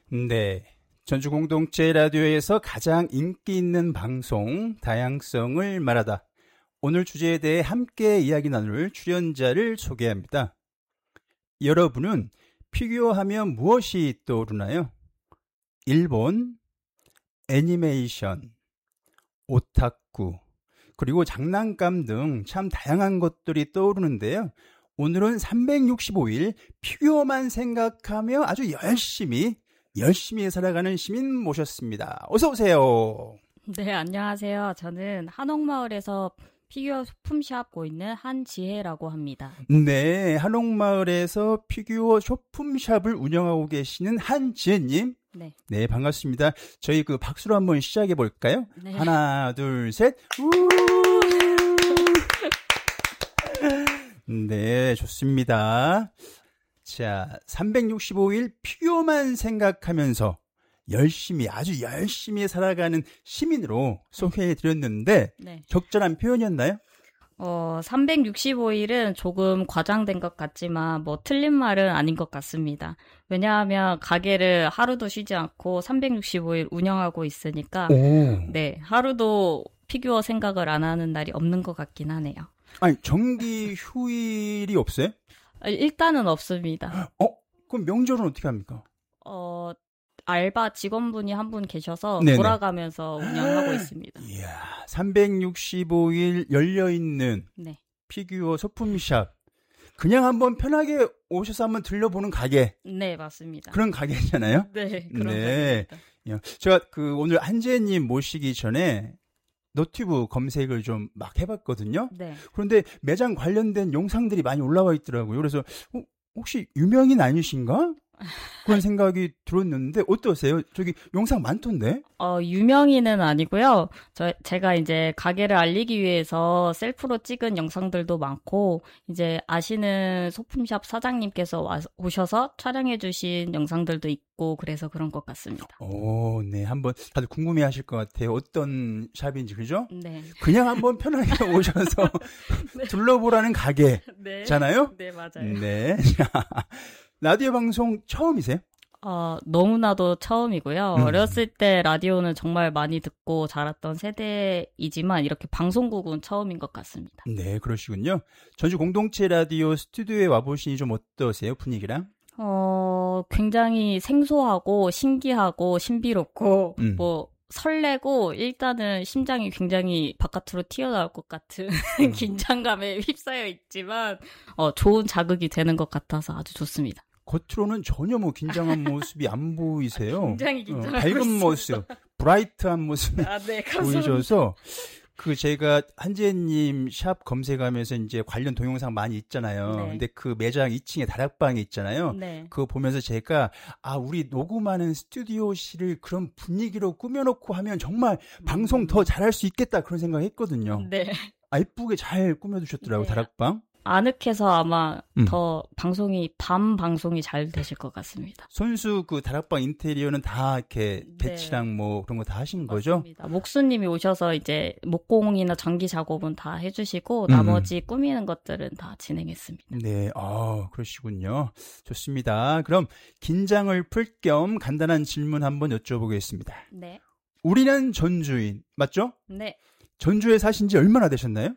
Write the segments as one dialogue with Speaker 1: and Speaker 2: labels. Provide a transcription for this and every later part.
Speaker 1: 네. 전주 공동체 라디오에서 가장 인기 있는 방송, 다양성을 말하다. 오늘 주제에 대해 함께 이야기 나눌 출연자를 소개합니다. 여러분은 피규어 하면 무엇이 떠오르나요? 일본, 애니메이션, 오타쿠, 그리고 장난감 등 참 다양한 것들이 떠오르는데요. 오늘은 365일 피규어만 생각하며 아주 열심히 살아가는 시민 모셨습니다. 어서 오세요.
Speaker 2: 네, 안녕하세요. 저는 한옥마을에서 피규어 소품샵 하고 있는 한지혜라고 합니다.
Speaker 1: 네, 한옥마을에서 피규어 쇼품샵을 운영하고 계시는 한지혜님. 네, 반갑습니다. 저희 박수로 한번 시작해 볼까요?
Speaker 2: 네.
Speaker 1: 하나, 둘, 셋. 네, 좋습니다. 자, 365일 피규어만 생각하면서 아주 열심히 살아가는 시민으로 소개해 드렸는데, 네. 적절한 표현이었나요?
Speaker 2: 365일은 조금 과장된 것 같지만 틀린 말은 아닌 것 같습니다. 왜냐하면 가게를 하루도 쉬지 않고 365일 운영하고 있으니까 네, 하루도 피규어 생각을 안 하는 날이 없는 것 같긴 하네요.
Speaker 1: 아니, 정기 휴일이 없어요?
Speaker 2: 일단은 없습니다.
Speaker 1: 그럼 명절은 어떻게 합니까?
Speaker 2: 알바 직원분이 한 분 계셔서
Speaker 1: 네네.
Speaker 2: 돌아가면서 운영하고 있습니다.
Speaker 1: 이야, 365일 열려있는
Speaker 2: 네.
Speaker 1: 피규어 소품샵. 그냥 한번 편하게 오셔서 한번 들려보는 가게.
Speaker 2: 네, 맞습니다.
Speaker 1: 그런 가게잖아요?
Speaker 2: 네, 그런
Speaker 1: 네. 가게입니다. 제가 오늘 한지혜님 모시기 전에 너튜브 검색을 좀 막 해봤거든요.
Speaker 2: 네.
Speaker 1: 그런데 매장 관련된 영상들이 많이 올라와 있더라고요. 그래서 혹시 유명인 아니신가? 그런 생각이 들었는데 어떠세요? 저기 영상 많던데?
Speaker 2: 유명인은 아니고요. 제가 이제 가게를 알리기 위해서 셀프로 찍은 영상들도 많고, 이제 아시는 소품샵 사장님께서 오셔서 촬영해주신 영상들도 있고, 그래서 그런 것 같습니다.
Speaker 1: 네. 한번 다들 궁금해 하실 것 같아요. 어떤 샵인지, 그죠?
Speaker 2: 네.
Speaker 1: 그냥 한번 편하게 오셔서
Speaker 2: 네.
Speaker 1: 둘러보라는 가게잖아요?
Speaker 2: 네, 맞아요.
Speaker 1: 네. 라디오 방송 처음이세요?
Speaker 2: 너무나도 처음이고요. 어렸을 때 라디오는 정말 많이 듣고 자랐던 세대이지만 이렇게 방송국은 처음인 것 같습니다.
Speaker 1: 네, 그러시군요. 전주 공동체 라디오 스튜디오에 와보시니 좀 어떠세요, 분위기랑?
Speaker 2: 굉장히 생소하고 신기하고 신비롭고 설레고 일단은 심장이 굉장히 바깥으로 튀어나올 것 같은 긴장감에 휩싸여 있지만 좋은 자극이 되는 것 같아서 아주 좋습니다.
Speaker 1: 겉으로는 전혀 긴장한 모습이 안 보이세요.
Speaker 2: 굉장히 긴장하고
Speaker 1: 밝은
Speaker 2: 있습니다.
Speaker 1: 모습, 브라이트한 모습이
Speaker 2: 네,
Speaker 1: 보이셔서 제가 한지혜님 샵 검색하면서 이제 관련 동영상 많이 있잖아요.
Speaker 2: 네.
Speaker 1: 근데 그 매장 2층에 다락방이 있잖아요.
Speaker 2: 네.
Speaker 1: 그거 보면서 제가 우리 녹음하는 스튜디오실을 그런 분위기로 꾸며놓고 하면 정말 방송 더 잘할 수 있겠다 그런 생각했거든요.
Speaker 2: 네.
Speaker 1: 예쁘게 잘 꾸며두셨더라고요.
Speaker 2: 네.
Speaker 1: 다락방.
Speaker 2: 아늑해서 아마 더 밤 방송이 잘 되실 것 같습니다.
Speaker 1: 손수 다락방 인테리어는 다 이렇게 배치랑 그런 거 다 하신 거죠?
Speaker 2: 맞습니다. 목수님이 오셔서 이제 목공이나 전기 작업은 다 해주시고 나머지 꾸미는 것들은 다 진행했습니다.
Speaker 1: 네, 그러시군요. 좋습니다. 그럼 긴장을 풀 겸 간단한 질문 한번 여쭤보겠습니다.
Speaker 2: 네.
Speaker 1: 우리는 전주인, 맞죠?
Speaker 2: 네.
Speaker 1: 전주에 사신 지 얼마나 되셨나요?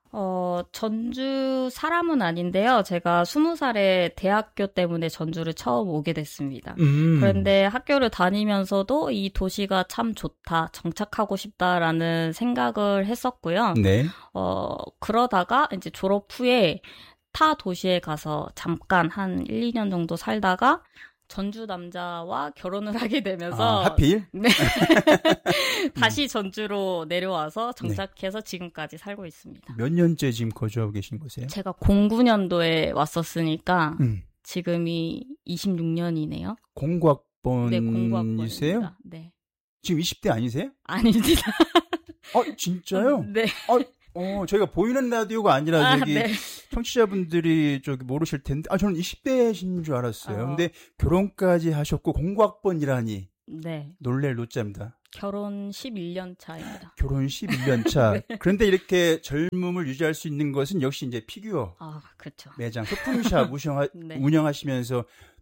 Speaker 2: 전주 사람은 아닌데요. 제가 20살에 대학교 때문에 전주를 처음 오게 됐습니다. 그런데 학교를 다니면서도 이 도시가 참 좋다, 정착하고 싶다라는 생각을 했었고요.
Speaker 1: 네.
Speaker 2: 그러다가 이제 졸업 후에 타 도시에 가서 잠깐 한 1, 2년 정도 살다가 전주 남자와 결혼을 하게 되면서
Speaker 1: 하필?
Speaker 2: 네. 다시 전주로 내려와서 정착해서 지금까지 살고 있습니다.
Speaker 1: 몇 년째 지금 거주하고 계신 거세요?
Speaker 2: 제가 09년도에 왔었으니까 지금이 26년이네요.
Speaker 1: 공과학번이세요?
Speaker 2: 네, 공과학번입니다. 네.
Speaker 1: 지금 20대 아니세요?
Speaker 2: 아닙니다.
Speaker 1: 진짜요?
Speaker 2: 네.
Speaker 1: 저희가 보이는 라디오가 아니라
Speaker 2: 네.
Speaker 1: 청취자분들이 모르실 텐데, 저는 20대신 줄 알았어요. 근데 결혼까지 하셨고 공과학번이라니.
Speaker 2: 네.
Speaker 1: 놀랄 노자입니다.
Speaker 2: 결혼 11년 차입니다.
Speaker 1: 결혼 11년 차.
Speaker 2: 네.
Speaker 1: 그런데 이렇게 젊음을 유지할 수 있는 것은 역시 이제 피규어.
Speaker 2: 그렇죠.
Speaker 1: 매장, 소품샵
Speaker 2: 네.
Speaker 1: 운영하시면서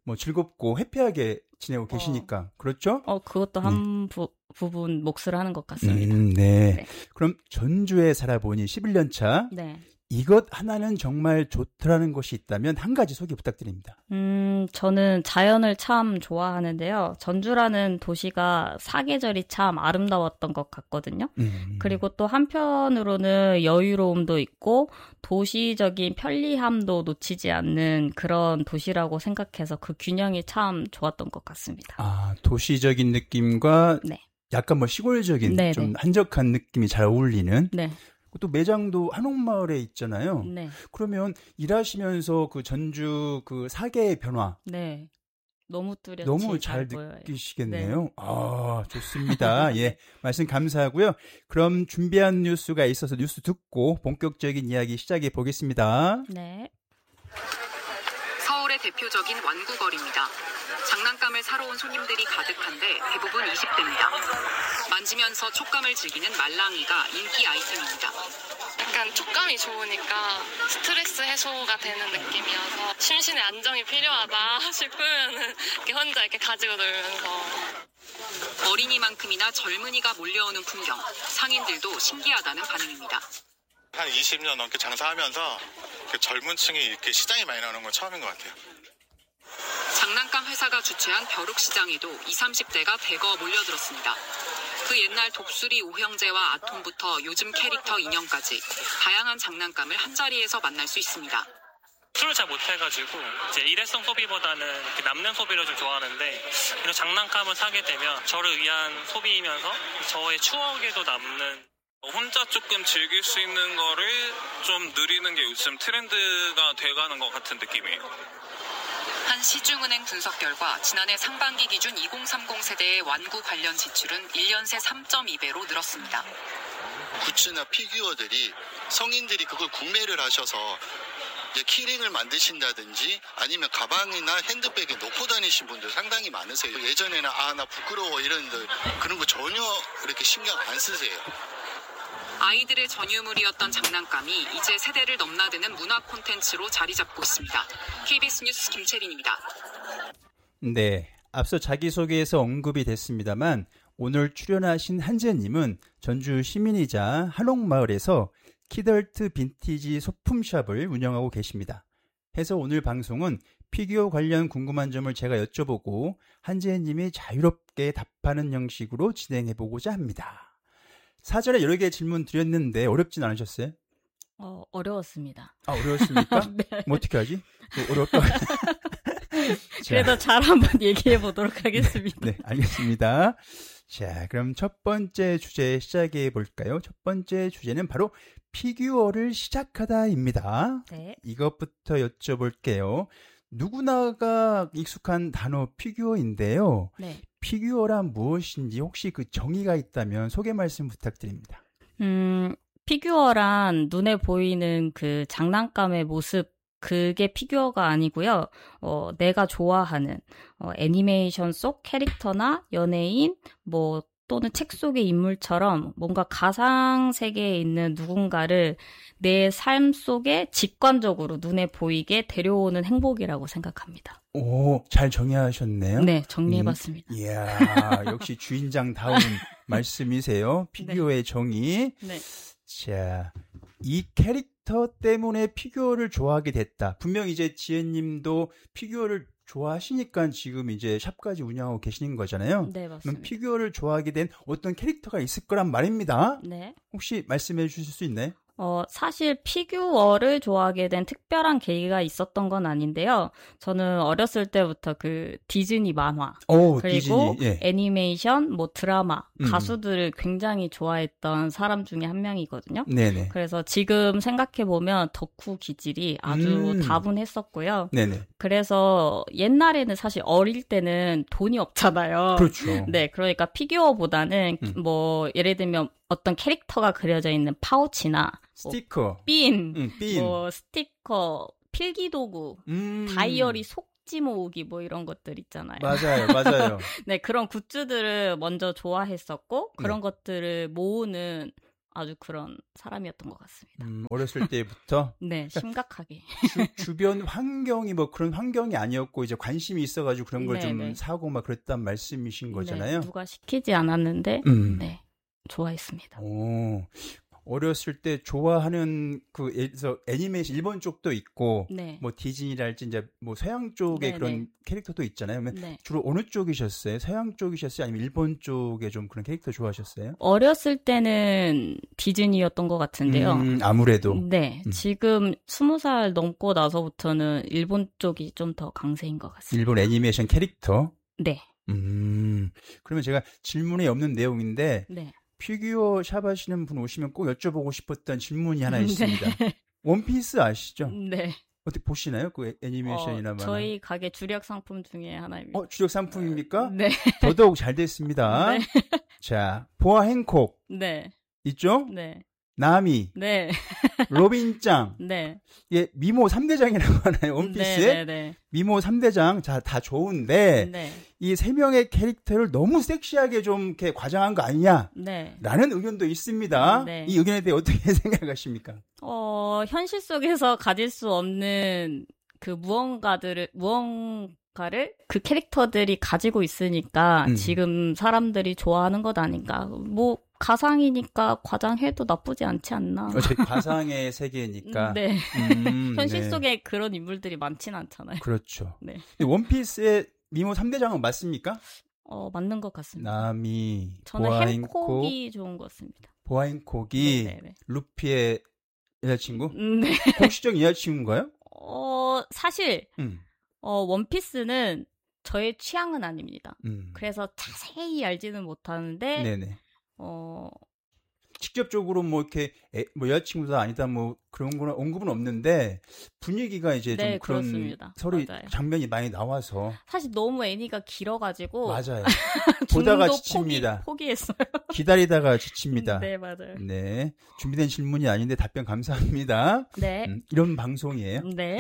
Speaker 1: 뭐 즐겁고 해피하게 지내고 계시니까 그렇죠?
Speaker 2: 그것도 한 부분 몫을 하는 것 같습니다.
Speaker 1: 네.
Speaker 2: 네.
Speaker 1: 그럼 전주에 살아보니 11년 차.
Speaker 2: 네.
Speaker 1: 이것 하나는 정말 좋더라는 것이 있다면 한 가지 소개 부탁드립니다.
Speaker 2: 저는 자연을 참 좋아하는데요. 전주라는 도시가 사계절이 참 아름다웠던 것 같거든요. 그리고 또 한편으로는 여유로움도 있고 도시적인 편리함도 놓치지 않는 그런 도시라고 생각해서 그 균형이 참 좋았던 것 같습니다.
Speaker 1: 아, 도시적인 느낌과
Speaker 2: 네.
Speaker 1: 약간 뭐 시골적인
Speaker 2: 네네.
Speaker 1: 좀 한적한 느낌이 잘 어울리는.
Speaker 2: 네.
Speaker 1: 또 매장도 한옥마을에 있잖아요.
Speaker 2: 네.
Speaker 1: 그러면 일하시면서 그 전주 그 사계의 변화.
Speaker 2: 네. 너무 뚜렷이
Speaker 1: 너무 잘
Speaker 2: 보여요.
Speaker 1: 느끼시겠네요.
Speaker 2: 네.
Speaker 1: 아, 좋습니다. 예. 말씀 감사하고요. 그럼 준비한 뉴스가 있어서 뉴스 듣고 본격적인 이야기 시작해 보겠습니다.
Speaker 2: 네.
Speaker 3: 서울의 대표적인 완구거리입니다. 장난감을 사러 온 손님들이 가득한데 대부분 20대입니다. 만지면서 촉감을 즐기는 말랑이가 인기 아이템입니다.
Speaker 4: 약간 촉감이 좋으니까 스트레스 해소가 되는 느낌이어서 심신의 안정이 필요하다 싶으면은 이렇게 혼자 이렇게 가지고 놀면서.
Speaker 3: 어린이만큼이나 젊은이가 몰려오는 풍경, 상인들도 신기하다는 반응입니다.
Speaker 5: 한 20년 넘게 장사하면서 젊은 층이 이렇게 시장이 많이 나오는 건 처음인 것 같아요.
Speaker 3: 장난감 회사가 주최한 벼룩시장에도 20, 30대가 대거 몰려들었습니다. 그 옛날 독수리 오형제와 아톰부터 요즘 캐릭터 인형까지 다양한 장난감을 한자리에서 만날 수 있습니다.
Speaker 6: 술을 잘 못해가지고 이제 일회성 소비보다는 이렇게 남는 소비를 좀 좋아하는데 이런 장난감을 사게 되면 저를 위한 소비이면서 저의 추억에도 남는
Speaker 7: 혼자 조금 즐길 수 있는 거를 좀 누리는 게 요즘 트렌드가 돼가는 것 같은 느낌이에요.
Speaker 3: 한 시중은행 분석 결과 지난해 상반기 기준 2030 세대의 완구 관련 지출은 1년 새 3.2배로 늘었습니다.
Speaker 8: 굿즈나 피규어들이 성인들이 그걸 구매를 하셔서 키링을 만드신다든지 아니면 가방이나 핸드백에 넣고 다니신 분들 상당히 많으세요. 예전에는 나 부끄러워 이런데 그런 거 전혀 이렇게 신경 안 쓰세요.
Speaker 3: 아이들의 전유물이었던 장난감이 이제 세대를 넘나드는 문화 콘텐츠로 자리 잡고 있습니다. KBS 뉴스 김채린입니다.
Speaker 1: 네, 앞서 자기소개에서 언급이 됐습니다만 오늘 출연하신 한재님은 전주 시민이자 한옥마을에서 키덜트 빈티지 소품샵을 운영하고 계십니다. 해서 오늘 방송은 피규어 관련 궁금한 점을 제가 여쭤보고 한재님이 자유롭게 답하는 형식으로 진행해보고자 합니다. 사전에 여러 개 질문 드렸는데 어렵진 않으셨어요?
Speaker 2: 어려웠습니다.
Speaker 1: 아, 어려웠습니까?
Speaker 2: 네.
Speaker 1: 뭐 어떻게 하지? 어렵다.
Speaker 2: 그래도 잘 한번 얘기해 보도록 하겠습니다.
Speaker 1: 네, 알겠습니다. 자, 그럼 첫 번째 주제 시작해 볼까요? 첫 번째 주제는 바로 피규어를 시작하다입니다.
Speaker 2: 네.
Speaker 1: 이것부터 여쭤볼게요. 누구나가 익숙한 단어 피규어인데요.
Speaker 2: 네.
Speaker 1: 피규어란 무엇인지 혹시 그 정의가 있다면 소개 말씀 부탁드립니다.
Speaker 2: 피규어란 눈에 보이는 그 장난감의 모습, 그게 피규어가 아니고요. 내가 좋아하는 애니메이션 속 캐릭터나 연예인, 또는 책 속의 인물처럼 뭔가 가상 세계에 있는 누군가를 내 삶 속에 직관적으로 눈에 보이게 데려오는 행복이라고 생각합니다.
Speaker 1: 오, 잘 정의하셨네요.
Speaker 2: 네, 정리해봤습니다.
Speaker 1: 이야, 역시 주인장다운 말씀이세요. 피규어의 정의.
Speaker 2: 네.
Speaker 1: 자, 이 캐릭터 때문에 피규어를 좋아하게 됐다. 분명 이제 지혜님도 피규어를 좋아하시니까 지금 이제 샵까지 운영하고 계시는 거잖아요.
Speaker 2: 네, 맞습니다.
Speaker 1: 그럼 피규어를 좋아하게 된 어떤 캐릭터가 있을 거란 말입니다.
Speaker 2: 네.
Speaker 1: 혹시 말씀해 주실 수 있나요?
Speaker 2: 사실 피규어를 좋아하게 된 특별한 계기가 있었던 건 아닌데요. 저는 어렸을 때부터 그 디즈니 만화, 그리고
Speaker 1: 디즈니, 예.
Speaker 2: 애니메이션, 드라마, 가수들을 굉장히 좋아했던 사람 중에 한 명이거든요.
Speaker 1: 네네.
Speaker 2: 그래서 지금 생각해보면 덕후 기질이 아주 다분했었고요.
Speaker 1: 네네.
Speaker 2: 그래서 옛날에는 사실 어릴 때는 돈이 없잖아요.
Speaker 1: 그렇죠.
Speaker 2: 네, 그러니까 피규어보다는 예를 들면 어떤 캐릭터가 그려져 있는 파우치나
Speaker 1: 스티커,
Speaker 2: 핀,
Speaker 1: 핀.
Speaker 2: 스티커, 필기도구, 다이어리 속지 모으기 이런 것들 있잖아요.
Speaker 1: 맞아요.
Speaker 2: 네, 그런 굿즈들을 먼저 좋아했었고 그런 것들을 모으는 아주 그런 사람이었던 것 같습니다.
Speaker 1: 어렸을 때부터?
Speaker 2: 네, 심각하게.
Speaker 1: 주변 환경이 뭐 그런 환경이 아니었고 이제 관심이 있어가지고 그런 걸 좀
Speaker 2: 네.
Speaker 1: 사고 막 그랬단 말씀이신 거잖아요.
Speaker 2: 네, 누가 시키지 않았는데 네, 좋아했습니다.
Speaker 1: 오, 어렸을 때 좋아하는 그에서 애니메이션 일본 쪽도 있고
Speaker 2: 네.
Speaker 1: 뭐 디즈니랄지 이제 뭐 서양 쪽의
Speaker 2: 네,
Speaker 1: 그런
Speaker 2: 네.
Speaker 1: 캐릭터도 있잖아요. 그러면
Speaker 2: 네.
Speaker 1: 주로 어느 쪽이셨어요? 서양 쪽이셨어요? 아니면 일본 쪽에 좀 그런 캐릭터 좋아하셨어요?
Speaker 2: 어렸을 때는 디즈니였던 것 같은데요.
Speaker 1: 아무래도.
Speaker 2: 네, 지금 20살 넘고 나서부터는 일본 쪽이 좀 더 강세인 것 같습니다.
Speaker 1: 일본 애니메이션 캐릭터?
Speaker 2: 네.
Speaker 1: 그러면 제가 질문에 없는 내용인데
Speaker 2: 네.
Speaker 1: 피규어 샵 하시는 분 오시면 꼭 여쭤보고 싶었던 질문이 하나 있습니다.
Speaker 2: 네.
Speaker 1: 원피스 아시죠?
Speaker 2: 네.
Speaker 1: 어떻게 보시나요? 그 애니메이션이나 만화.
Speaker 2: 저희 가게 주력 상품 중에 하나입니다.
Speaker 1: 주력 상품입니까?
Speaker 2: 네.
Speaker 1: 더더욱 잘 됐습니다.
Speaker 2: 네.
Speaker 1: 자, 보아 행콕
Speaker 2: 네.
Speaker 1: 있죠?
Speaker 2: 네.
Speaker 1: 나미,
Speaker 2: 네.
Speaker 1: 로빈짱,
Speaker 2: 네.
Speaker 1: 예, 미모 3대장이라고 하나요? 원피스에?
Speaker 2: 네.
Speaker 1: 미모 3대장, 자, 다 좋은데,
Speaker 2: 네.
Speaker 1: 이 세 명의 캐릭터를 너무 섹시하게 좀 이렇게 과장한 거 아니냐?
Speaker 2: 네.
Speaker 1: 라는 의견도 있습니다.
Speaker 2: 네.
Speaker 1: 이 의견에 대해 어떻게 생각하십니까?
Speaker 2: 현실 속에서 가질 수 없는 그 무언가를 그 캐릭터들이 가지고 있으니까 지금 사람들이 좋아하는 것 아닌가. 뭐 가상이니까 과장해도 나쁘지 않지 않나.
Speaker 1: 어차피 가상의 세계니까.
Speaker 2: 네. 현실
Speaker 1: 네.
Speaker 2: 속에 그런 인물들이 많진 않잖아요.
Speaker 1: 그렇죠.
Speaker 2: 네.
Speaker 1: 근데 원피스의 미모 3대장은 맞습니까?
Speaker 2: 맞는 것 같습니다.
Speaker 1: 나미,
Speaker 2: 저는
Speaker 1: 보아행콕,
Speaker 2: 행콕이 좋은 것 같습니다.
Speaker 1: 보아행콕이
Speaker 2: 네네네.
Speaker 1: 루피의 여자친구?
Speaker 2: 네.
Speaker 1: 공식적인 여자친구인가요?
Speaker 2: 사실 원피스는 저의 취향은 아닙니다. 그래서 자세히 알지는 못하는데
Speaker 1: 네네.
Speaker 2: 어,
Speaker 1: 직접적으로 뭐 이렇게 뭐 여자친구다 아니다 뭐 그런 거는 언급은 없는데 분위기가 이제
Speaker 2: 네,
Speaker 1: 좀 그런
Speaker 2: 그렇습니다.
Speaker 1: 서로
Speaker 2: 맞아요.
Speaker 1: 장면이 많이 나와서
Speaker 2: 사실 너무 애니가 길어가지고
Speaker 1: 맞아요. 보다가 지칩니다.
Speaker 2: 포기했어요.
Speaker 1: 기다리다가 지칩니다.
Speaker 2: 네, 맞아요.
Speaker 1: 네, 준비된 질문이 아닌데 답변 감사합니다.
Speaker 2: 네.
Speaker 1: 이런 방송이에요.
Speaker 2: 네.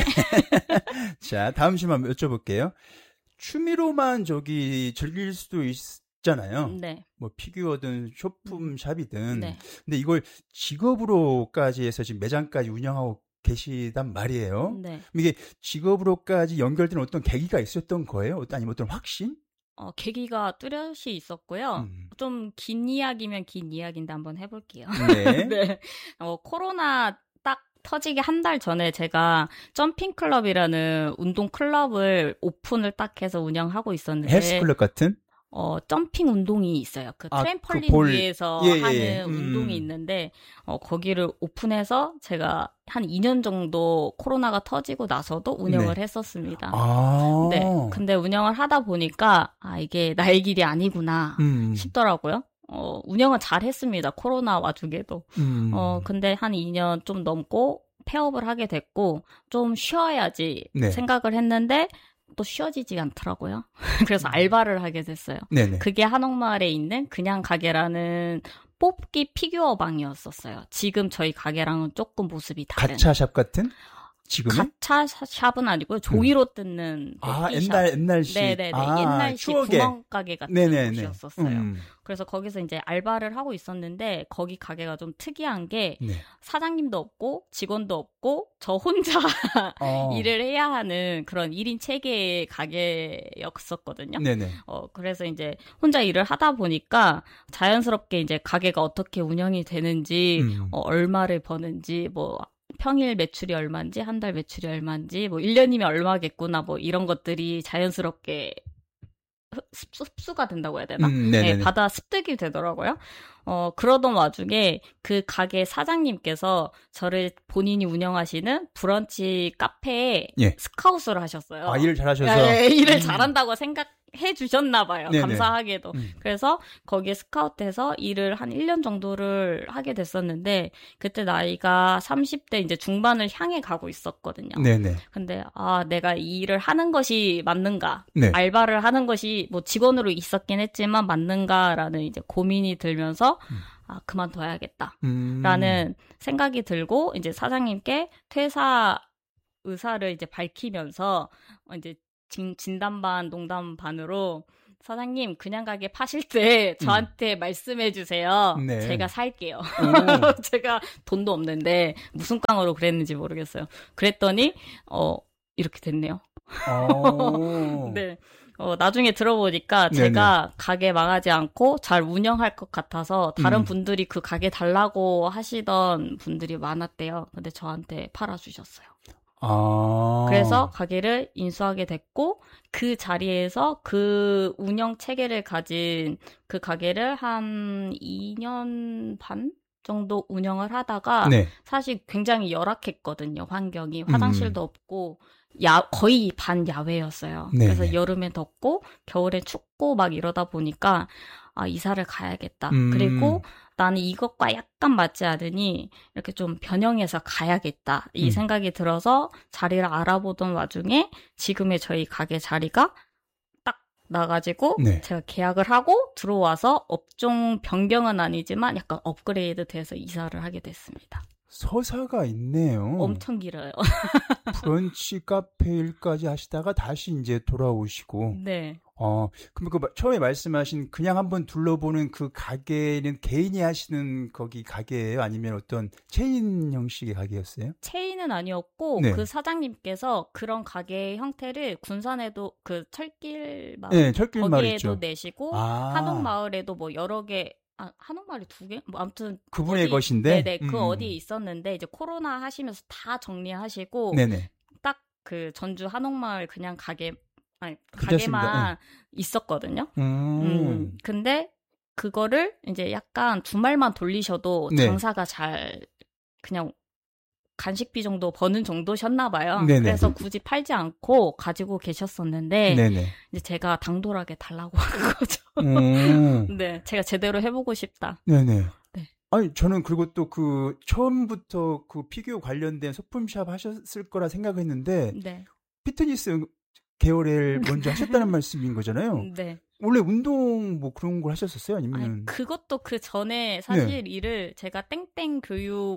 Speaker 1: 자, 다음 질문 한번 여쭤볼게요. 취미로만 즐길 수도 있잖아요.
Speaker 2: 네.
Speaker 1: 뭐 피규어든 쇼품샵이든.
Speaker 2: 네.
Speaker 1: 근데 이걸 직업으로까지 해서 지금 매장까지 운영하고 계시단 말이에요.
Speaker 2: 네.
Speaker 1: 이게 직업으로까지 연결되는 어떤 계기가 있었던 거예요? 아니면 어떤 확신?
Speaker 2: 계기가 뚜렷이 있었고요. 좀 긴 이야기면 긴 이야기인데 한번 해볼게요.
Speaker 1: 네.
Speaker 2: 네. 코로나 딱 터지기 한 달 전에 제가 점핑클럽이라는 운동 클럽을 오픈을 딱 해서 운영하고 있었는데.
Speaker 1: 헬스클럽 같은?
Speaker 2: 점핑 운동이 있어요. 그 트램펄린 위에서 하는 운동이 있는데, 거기를 오픈해서 제가 한 2년 정도 코로나가 터지고 나서도 운영을 했었습니다. 네. 근데 운영을 하다 보니까, 이게 나의 길이 아니구나 싶더라고요. 운영은 잘 했습니다. 코로나 와중에도. 근데 한 2년 좀 넘고 폐업을 하게 됐고, 좀 쉬어야지 생각을 했는데, 또 쉬어지지 않더라고요. 그래서 알바를 하게 됐어요.
Speaker 1: 네네.
Speaker 2: 그게 한옥마을에 있는 그냥 가게라는 뽑기 피규어 방이었었어요. 지금 저희 가게랑은 조금 모습이 다른.
Speaker 1: 가차샵 같은? 지금은?
Speaker 2: 가차샵은 아니고요. 종이로 뜯는
Speaker 1: 옛날식.
Speaker 2: 네네네. 옛날식 구멍가게 같은 곳이었었어요. 그래서 거기서 이제 알바를 하고 있었는데 거기 가게가 좀 특이한 게 사장님도 없고 직원도 없고 저 혼자 일을 해야 하는 그런 1인 체계의 가게였었거든요.
Speaker 1: 네네.
Speaker 2: 그래서 이제 혼자 일을 하다 보니까 자연스럽게 이제 가게가 어떻게 운영이 되는지 얼마를 버는지 뭐 평일 매출이 얼마인지, 한 달 매출이 얼마인지, 뭐 1년이면 얼마겠구나, 뭐 이런 것들이 자연스럽게 흡수가 된다고 해야 되나? 네, 받아 습득이 되더라고요. 그러던 와중에 그 가게 사장님께서 저를 본인이 운영하시는 브런치 카페에 스카웃을 하셨어요.
Speaker 1: 일을 잘하셔서?
Speaker 2: 네, 일을 잘한다고 생각해 주셨나 봐요. 네네. 감사하게도. 그래서 거기에 스카웃해서 일을 한 1년 정도를 하게 됐었는데 그때 나이가 30대 이제 중반을 향해 가고 있었거든요.
Speaker 1: 네네.
Speaker 2: 근데 내가 이 일을 하는 것이 맞는가? 네. 알바를 하는 것이 뭐 직원으로 있었긴 했지만 맞는가라는 이제 고민이 들면서 그만둬야겠다. 라는 생각이 들고 이제 사장님께 퇴사 의사를 이제 밝히면서 이제 진담 반 농담 반으로 사장님, 그냥 가게 파실 때 저한테 말씀해 주세요.
Speaker 1: 네.
Speaker 2: 제가 살게요. 제가 돈도 없는데 무슨 깡으로 그랬는지 모르겠어요. 그랬더니 이렇게 됐네요. 네. 나중에 들어보니까 제가 가게 망하지 않고 잘 운영할 것 같아서 다른 분들이 그 가게 달라고 하시던 분들이 많았대요. 근데 저한테 팔아주셨어요. 그래서 가게를 인수하게 됐고 그 자리에서 그 운영 체계를 가진 그 가게를 한 2년 반 정도 운영을 하다가 사실 굉장히 열악했거든요. 환경이 화장실도 없고 거의 반 야외였어요. 그래서 여름엔 덥고 겨울엔 춥고 막 이러다 보니까 이사를 가야겠다. 그리고 나는 이것과 약간 맞지 않으니 이렇게 좀 변형해서 가야겠다. 이 생각이 들어서 자리를 알아보던 와중에 지금의 저희 가게 자리가 딱 나가지고 제가 계약을 하고 들어와서 업종 변경은 아니지만 약간 업그레이드 돼서 이사를 하게 됐습니다.
Speaker 1: 서사가 있네요.
Speaker 2: 엄청 길어요.
Speaker 1: 브런치 카페 일까지 하시다가 다시 이제 돌아오시고.
Speaker 2: 네.
Speaker 1: 그럼 그 처음에 말씀하신 그냥 한번 둘러보는 그 가게는 개인이 하시는 거기 가게예요? 아니면 어떤 체인 형식의 가게였어요?
Speaker 2: 체인은 아니었고 그 사장님께서 그런 가게의 형태를 군산에도 그 철길 마을 거기에도
Speaker 1: 있죠.
Speaker 2: 내시고 한옥마을에도 뭐 여러 개 한옥마을이 2개? 뭐 아무튼
Speaker 1: 그분의 것인데?
Speaker 2: 네네. 그 어디에 있었는데 이제 코로나 하시면서 다 정리하시고 딱 그 전주 한옥마을 그냥 가게만 있었거든요. 근데 그거를 이제 약간 주말만 돌리셔도 장사가 잘 그냥 간식비 정도 버는 정도셨나 봐요. 그래서 굳이 팔지 않고 가지고 계셨었는데 이제 제가 당돌하게 달라고 하는 거죠. 네, 제가 제대로 해보고 싶다.
Speaker 1: 네네. 네. 아니 저는 그리고 또 그 처음부터 그 피규어 관련된 소품샵 하셨을 거라 생각했는데 피트니스 계열을 먼저 하셨다는 말씀인 거잖아요. 네. 원래 운동 뭐 그런 걸 하셨었어요? 아니면
Speaker 2: 그것도 그 전에 사실 일을 제가 땡땡 교육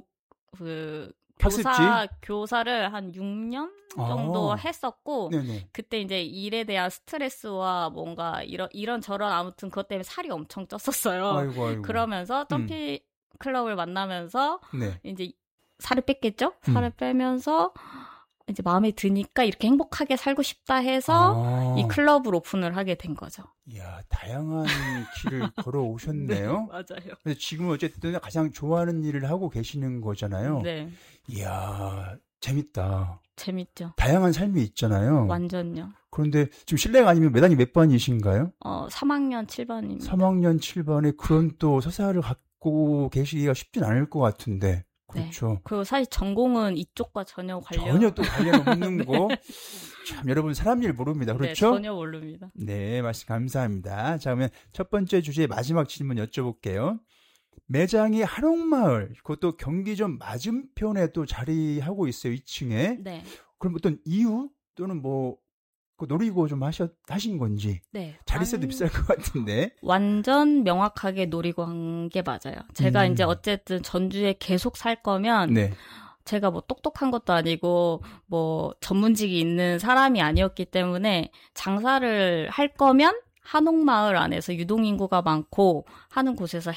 Speaker 2: 교사를 한 6년 정도 했었고 그때 이제 일에 대한 스트레스와 뭔가 이런저런 아무튼 그것 때문에 살이 엄청 쪘었어요. 아이고. 그러면서 점피 클럽을 만나면서 이제 살을 뺐겠죠? 살을 빼면서 이제 마음에 드니까 이렇게 행복하게 살고 싶다 해서 이 클럽을 오픈을 하게 된 거죠.
Speaker 1: 이야, 다양한 길을 걸어오셨네요.
Speaker 2: 네, 맞아요.
Speaker 1: 근데 지금 어쨌든 가장 좋아하는 일을 하고 계시는 거잖아요.
Speaker 2: 네.
Speaker 1: 이야, 재밌다.
Speaker 2: 재밌죠.
Speaker 1: 다양한 삶이 있잖아요.
Speaker 2: 완전요.
Speaker 1: 그런데 지금 실례가 아니면 매단이 몇 반이신가요?
Speaker 2: 3학년 7반입니다.
Speaker 1: 3학년 7반에 그런 또 서사를 갖고 계시기가 쉽진 않을 것 같은데. 그렇죠.
Speaker 2: 네. 그리고 사실 전공은 이쪽과 전혀
Speaker 1: 또 관련 없는 거. 참 여러분 사람 일 모릅니다. 그렇죠?
Speaker 2: 네, 전혀 모릅니다.
Speaker 1: 네, 말씀 감사합니다. 자, 그러면 첫 번째 주제 마지막 질문 여쭤볼게요. 매장이 한옥마을, 그것도 경기점 맞은편에 또 자리하고 있어요. 2층에.
Speaker 2: 네.
Speaker 1: 그럼 어떤 이유 또는 뭐 노리고 좀 하신 건지.
Speaker 2: 네.
Speaker 1: 자릿세도 비쌀 것 같은데.
Speaker 2: 완전 명확하게 노리고 한 게 맞아요. 제가 이제 어쨌든 전주에 계속 살 거면 제가 뭐 똑똑한 것도 아니고 뭐 전문직이 있는 사람이 아니었기 때문에 장사를 할 거면 한옥마을 안에서 유동인구가 많고 하는 곳에서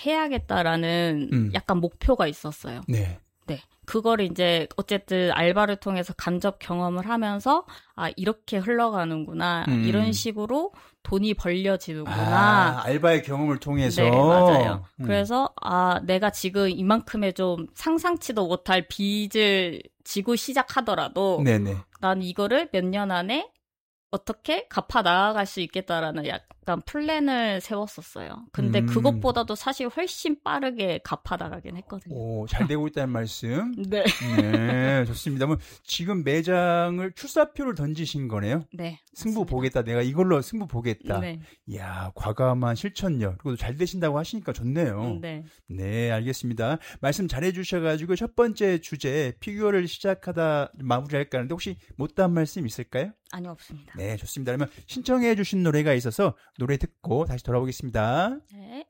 Speaker 2: 해야겠다라는 약간 목표가 있었어요. 네. 그거를 이제 어쨌든 알바를 통해서 간접 경험을 하면서 이렇게 흘러가는구나. 이런 식으로 돈이 벌려지는구나.
Speaker 1: 알바의 경험을 통해서.
Speaker 2: 네, 맞아요. 그래서 내가 지금 이만큼의 좀 상상치도 못할 빚을 지고 시작하더라도 난 이거를 몇 년 안에 어떻게 갚아 나아갈 수 있겠다라는 약간 플랜을 세웠었어요. 근데 그것보다도 사실 훨씬 빠르게 갚아 나가긴 했거든요.
Speaker 1: 오, 잘 되고 있다는 말씀.
Speaker 2: 네.
Speaker 1: 네, 좋습니다. 그럼 지금 매장을 출사표를 던지신 거네요?
Speaker 2: 네.
Speaker 1: 승부 보겠다. 내가 이걸로 승부 보겠다.
Speaker 2: 네.
Speaker 1: 이야, 과감한 실천력. 그리고 잘 되신다고 하시니까 좋네요.
Speaker 2: 네.
Speaker 1: 네, 알겠습니다. 말씀 잘해 주셔가지고 첫 번째 주제 피규어를 시작하다 마무리할까 하는데 혹시 못다한 말씀 있을까요?
Speaker 2: 아니요, 없습니다.
Speaker 1: 네, 좋습니다. 그러면 신청해 주신 노래가 있어서 노래 듣고 다시 돌아오겠습니다.
Speaker 2: 네.